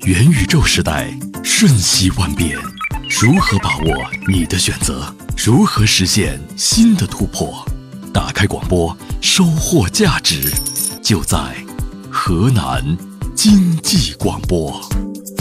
元宇宙时代瞬息万变，如何把握你的选择？如何实现新的突破？打开广播，收获价值，就在河南经济广播。